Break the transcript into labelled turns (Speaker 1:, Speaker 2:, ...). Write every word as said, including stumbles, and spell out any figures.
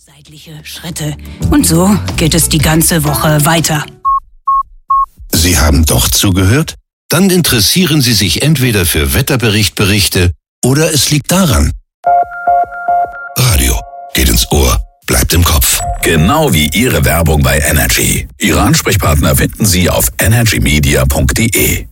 Speaker 1: Seitliche Schritte. Und so geht es die ganze Woche weiter.
Speaker 2: Sie haben doch zugehört? Dann interessieren Sie sich entweder für Wetterberichtberichte oder es liegt daran. Radio geht ins Ohr, bleibt im Kopf.
Speaker 3: Genau wie Ihre Werbung bei Energy. Ihre Ansprechpartner finden Sie auf energy media punkt de.